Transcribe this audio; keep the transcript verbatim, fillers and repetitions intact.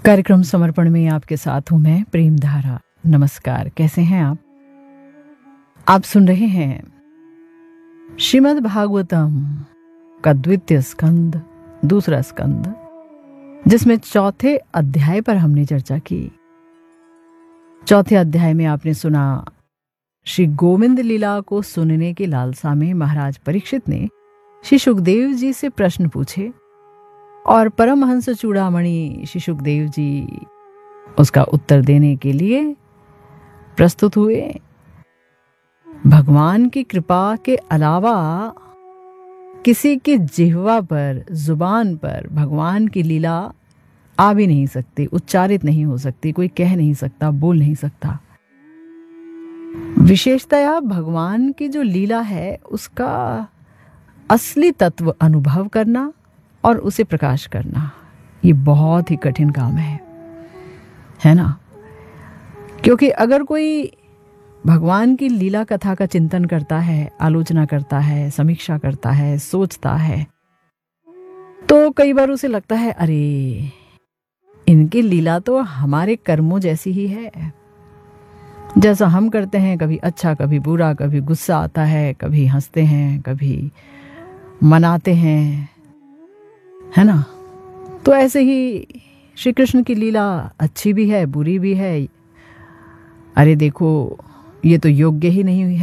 कार्यक्रम समर्पण में आपके साथ हूं मैं प्रेम धारा। नमस्कार, कैसे हैं आप? आप सुन रहे हैं श्रीमद् भागवतम का द्वितीय स्कंद, दूसरा स्कंद, जिसमें चौथे अध्याय पर हमने चर्चा की। चौथे अध्याय में आपने सुना श्री गोविंद लीला को सुनने की लालसा में महाराज परीक्षित ने श्री सुखदेव जी से प्रश्न पूछे और परमहंस चूड़ामणि श्री सुखदेव जी उसका उत्तर देने के लिए प्रस्तुत हुए। भगवान की कृपा के अलावा किसी की जिह्वा पर, जुबान पर भगवान की लीला आ भी नहीं सकती, उच्चारित नहीं हो सकती, कोई कह नहीं सकता, बोल नहीं सकता। विशेषतया भगवान की जो लीला है उसका असली तत्व अनुभव करना और उसे प्रकाश करना, ये बहुत ही कठिन काम है, है ना? क्योंकि अगर कोई भगवान की लीला कथा का चिंतन करता है, आलोचना करता है, समीक्षा करता है, सोचता है, तो कई बार उसे लगता है अरे इनकी लीला तो हमारे कर्मों जैसी ही है। जैसा हम करते हैं, कभी अच्छा कभी बुरा, कभी गुस्सा आता है, कभी हंसते हैं, कभी मनाते हैं, है ना? तो ऐसे ही श्री कृष्ण की लीला अच्छी भी है, बुरी भी है। अरे देखो, ये तो योग्य ही नहीं हुई है।